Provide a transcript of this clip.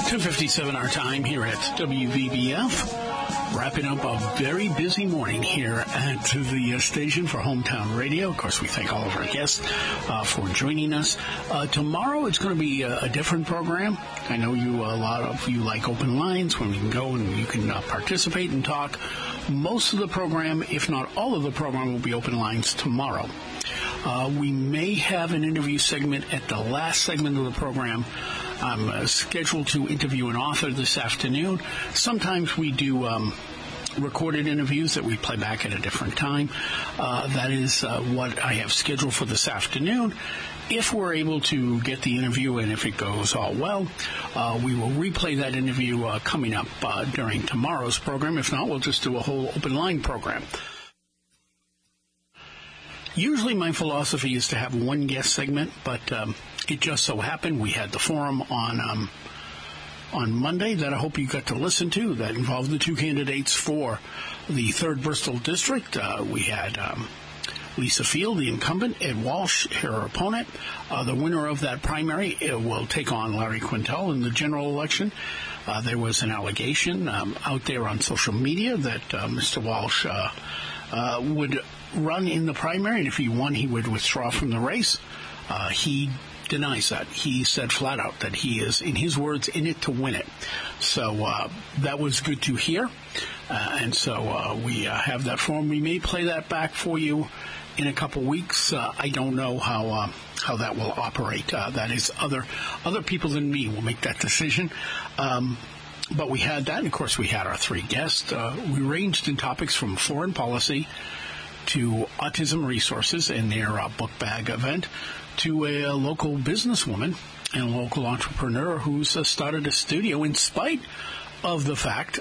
2:57 our time here at WVBF. Wrapping up a very busy morning here at the station for Hometown Radio. Of course, we thank all of our guests for joining us. Tomorrow, it's going to be a different program. I know a lot of you like open lines when you can go and you can participate and talk. Most of the program, if not all of the program, will be open lines tomorrow. We may have an interview segment at the last segment of the program. I'm scheduled to interview an author this afternoon. Sometimes we do recorded interviews that we play back at a different time. That is what I have scheduled for this afternoon. If we're able to get the interview and if it goes all well, we will replay that interview coming up during tomorrow's program. If not, we'll just do a whole open line program. Usually my philosophy is to have one guest segment, but it just so happened we had the forum on Monday that I hope you got to listen to that involved the two candidates for the 3rd Bristol District. We had Lisa Field, the incumbent, Ed Walsh, her opponent. The winner of that primary will take on Larry Quintel in the general election. There was an allegation out there on social media that Mr. Walsh would run in the primary, and if he won, he would withdraw from the race. He denies that. He said flat out that he is, in his words, in it to win it. So that was good to hear. And so we have that form. We may play that back for you in a couple weeks. I don't know how that will operate. That is other people than me will make that decision. But we had that, and of course we had our 3 guests. We ranged in topics from foreign policy to autism resources in their book bag event, to a local businesswoman and a local entrepreneur who's started a studio in spite of the fact